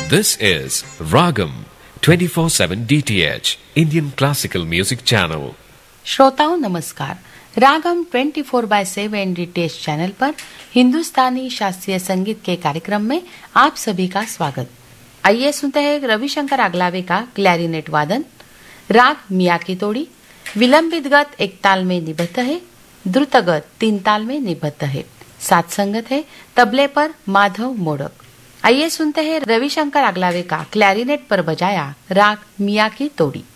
This is Ragam 24/7 DTH Indian Classical Music Channel. श्रोताओं नमस्कार। रागम 24/7 DTH channel पर हिंदुस्तानी शास्त्रीय संगीत के कार्यक्रम में आप सभी का स्वागत। आइए सुनते हैं रविशंकर आगलावे का क्लैरिनेट वादन। राग मियाकी तोड़ी। विलंबित गत एक ताल में निबद्ध है, द्रुत गत 3 ताल में निबद्ध है। साथ संगत है तबले पर माधव मोडक। आइए सुनते हैं रविशंकर आगलावे का क्लैरिनेट पर बजाया राग मियाकी तोड़ी।